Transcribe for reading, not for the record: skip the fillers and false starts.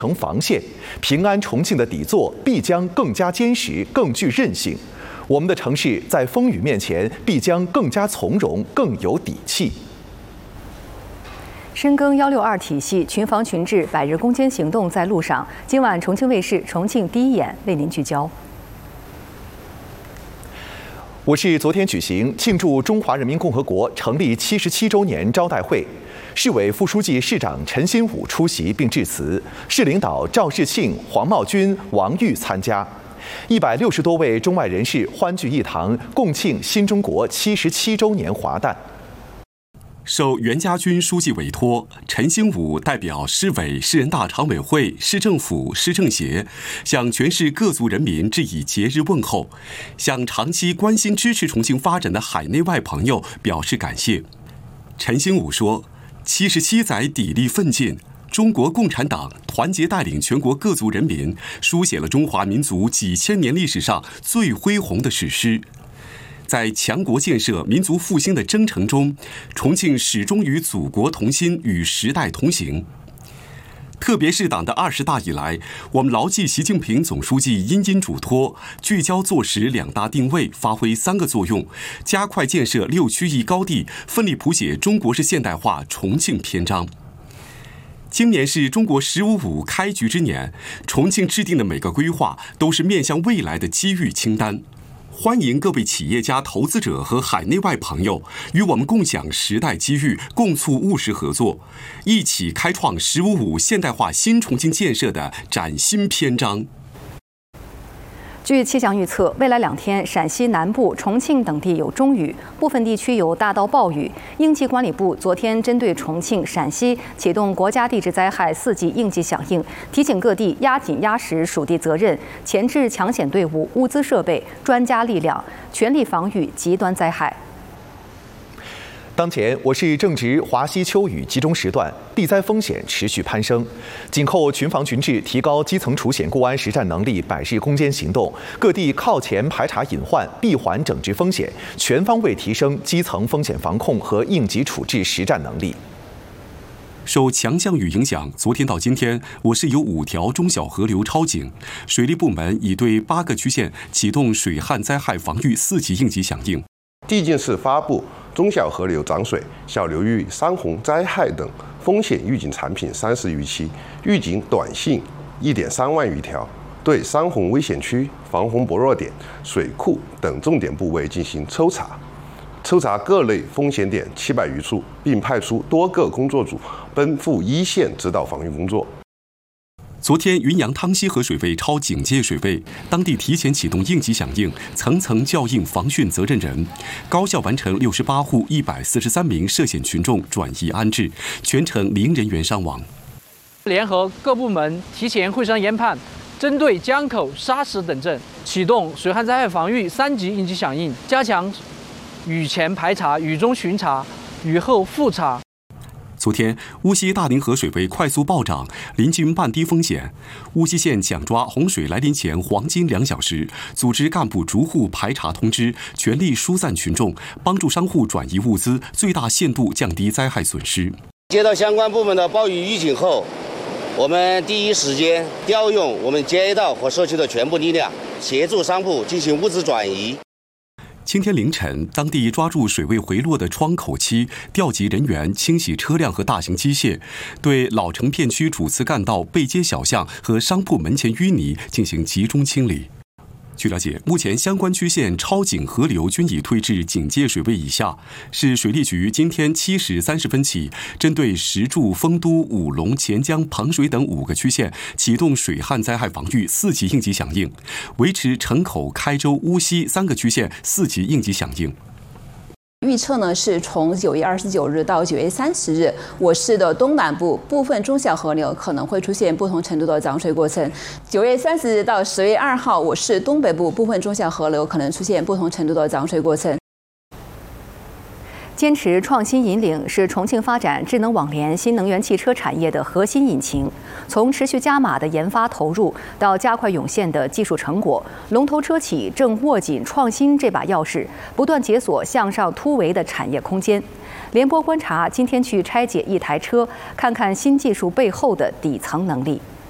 成防线，平安重庆的底座必将更加坚实、更具韧性。我们的城市在风雨面前必将更加从容、更有底气。 深耕162体系，群防群治100日攻坚行动在路上。今晚重庆卫视《重庆第一眼》为您聚焦。 我是昨天举行庆祝中华人民共和国成立77周年招待会，市委副书记、市长陈新武出席并致辞，市领导赵世庆、黄茂军、王玉参加，160多位中外人士欢聚一堂，共庆新中国77周年华诞。 受袁家军书记委托，陈新武代表市委、市人大常委会、市政府、市政协，向全市各族人民致以节日问候，向长期关心支持重庆发展的海内外朋友表示感谢。陈新武说：“77载砥砺奋进，中国共产党团结带领全国各族人民，书写了中华民族几千年历史上最恢宏的史诗。”在强国建设、民族复兴的征程中，重庆始终与祖国同心，与时代同行。特别是党的20大以来，我们牢记习近平总书记殷殷嘱托，聚焦做实2大定位，发挥3个作用，加快建设6区1高地，奋力谱写中国式现代化重庆篇章。今年是中国“15+5”开局之年，重庆制定的每个规划都是面向未来的机遇清单。欢迎各位企业家、投资者和海内外朋友与我们共享时代机遇，共促务实合作，一起开创“15+5”现代化新重庆建设的崭新篇章。 据气象预测，未来2天，陕西南部、重庆等地有中雨，部分地区有大到暴雨。应急管理部昨天针对重庆、陕西启动国家地质灾害4级应急响应，提醒各地压紧压实属地责任，前置抢险队伍、物资设备、专家力量，全力防御极端灾害。 当前，我市正值华西秋雨集中时段，地灾风险持续攀升。紧扣群防群治、提高基层除险固安实战能力100日攻坚行动，各地靠前排查隐患，闭环整治风险，全方位提升基层风险防控和应急处置实战能力。 受强降雨影响，昨天到今天，我市有5条中小河流超警，水利部门已对8个区县启动水旱灾害防御4级应急响应。 地进市发布中小河流涨水、小流域山洪灾害等风险预警产品30余期，预警短信1.3万余条，对山洪危险区、防洪薄弱点、水库等重点部位进行抽查，抽查各类风险点700余处，并派出多个工作组奔赴一线指导防御工作。 昨天，云阳汤溪河水位超警戒水位，当地提前启动应急响应，层层校应防汛责任人，高效完成68户143名涉险群众转移安置，全程0人员伤亡。 联合各部门提前会商研判，针对江口、沙石等镇启动水旱灾害防御3级应急响应，加强雨前排查、雨中巡查、雨后复查。 昨天，乌溪大凌河水位快速暴涨，临近半低风险。乌溪县抢抓洪水来临前黄金2小时，组织干部逐户排查通知，全力疏散群众，帮助商户转移物资，最大限度降低灾害损失。 接到相关部门的暴雨预警后，我们第一时间调用我们街道和社区的全部力量，协助商户进行物资转移。 今天凌晨，当地抓住水位回落的窗口期，调集人员清洗车辆和大型机械，对老城片区主次干道、背街小巷和商铺门前淤泥进行集中清理。据了解，目前相关区县超警河流均已退至警戒水位以下。市水利局今天7时30分起，针对石柱、丰都、武隆、钱江、彭水等5个区县启动水旱灾害防御4级应急响应，维持城口、开州、乌溪3个区县4级应急响应。 预测呢是从9月29日到9月30日，我市的东南部部分中小河流可能会出现不同程度的涨水过程。9月30日到10月2号，我市东北部部分中小河流可能出现不同程度的涨水过程。 坚持创新引领是重庆发展智能网联新能源汽车产业的核心引擎。从持续加码的研发投入到加快涌现的技术成果，龙头车企正握紧创新这把钥匙，不断解锁向上突围的产业空间。联播观察今天去拆解一台车，看看新技术背后的底层能力。